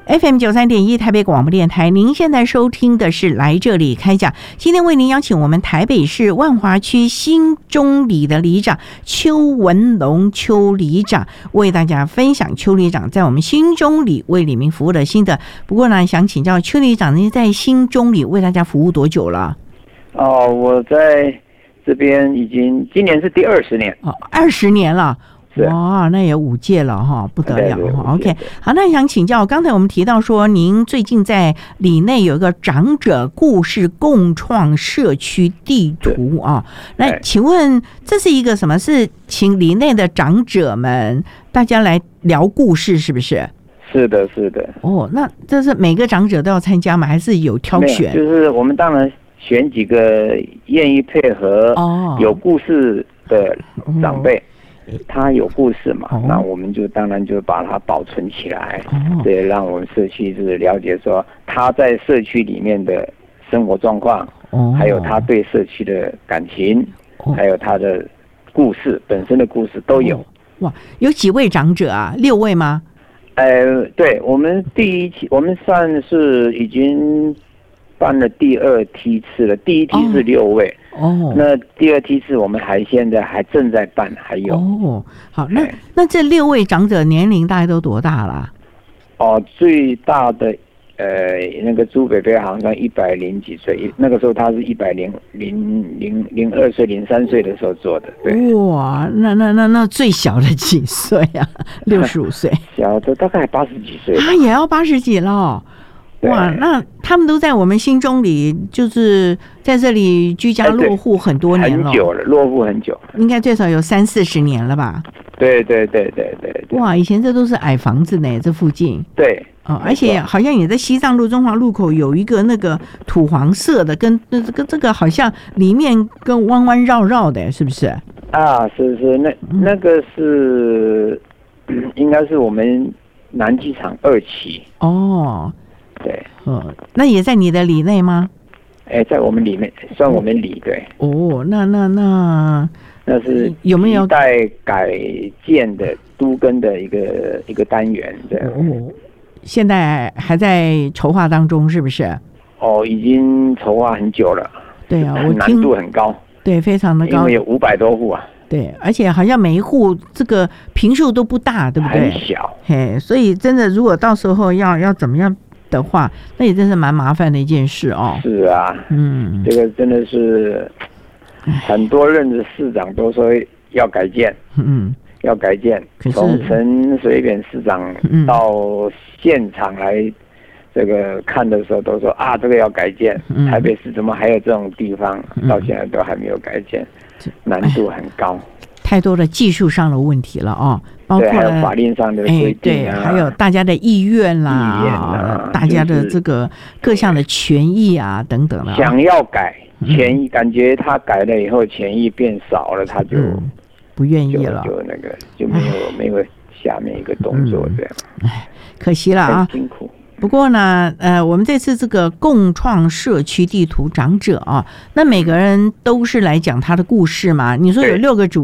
FM93.1台北广播电台，您现在收听的是来这里开讲。今天为您邀请我们台北市万华区新中里的里长邱文龙邱里长，为大家分享邱里长在我们新中里为里民服务的心得。不过呢，想请教邱里长，您在新中里为大家服务多久了？ 我在这边已经今年是第20年。 20年了。哇，那也5届了哈，不得了哈。OK， 好，那想请教，刚才我们提到说，您最近在里内有一个长者故事共创社区地图啊。那请问这是一个什么？是请里内的长者们大家来聊故事，是不是？ 是的，是的。 那这是每个长者都要参加吗？还是有挑选？ 就是我们当然选几个愿意配合、有故事的长辈。他有故事嘛？那我们就当然就把它保存起来，对，让我们社区是了解说他在社区里面的生活状况，还有他对社区的感情，还有他的故事本身的故事都有。 哇，有几位长者啊？6位吗？ 对，我们第一期我们算是已经办了第2梯次了，第1梯是6位。那第2梯次我们现在还正在办，还有。 好，那这6位长者年龄大概都多大了？ 最大的那个朱北北好像100几岁，那个时候他是102岁、03岁的时候做的。对。 哇，那最小的几岁啊？65岁。 小的大概80几岁。 也要80几了。哇，那他们都在我们新中里，就是在这里居家落户很多年了， 很久了，落户很久， 应该最少有30-40年了吧？ 对。 哇，以前这都是矮房子呢，这附近。 对。 而且好像也在西藏路中华路口有一个那个土黄色的，跟这个好像里面跟弯弯绕绕的，是不是？ 是，那个是，应该是我们南机场2期。对， 那也在你的里内吗？ 在我们里面，算我们里。对。那是有没有待改建的都更的一个单元？对。 现在还在筹划当中，是不是？ 已经筹划很久了。 对啊， 难度很高。对， 非常的高， 因为有500多户啊。 对，而且好像每一户这个坪数都不大，对不对？ 很小。 所以真的，如果到时候要怎么样的话，那也真是蛮麻烦的一件事哦。 是啊。这个真的是很多任的市长都说要改建。要改建。从陈水扁市长到现场来这个看的时候都说这个要改建。台北市怎么还有这种地方到现在都还没有改建，难度很高， 太多的技术上的问题了包括还有法令上的规定还有大家的意愿啦，大家的这个各项的权益啊等等啦。 想要改权益，感觉他改了以后权益变少了，他就不愿意了， 就那个就没有下面一个动作这样。 可惜了啊， 辛苦。 不过呢，我们这次这个共创社区地图长者那每个人都是来讲他的故事嘛。你说有6个主